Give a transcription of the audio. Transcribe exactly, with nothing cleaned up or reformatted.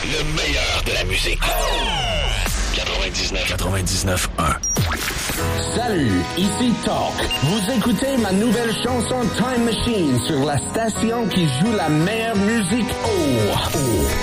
Le meilleur de la musique. quatre-vingt-dix-neuf quatre-vingt-dix-neuf un. Salut, ici Talk. Vous écoutez ma nouvelle chanson Time Machine sur la station qui joue la meilleure musique. Oh, oh.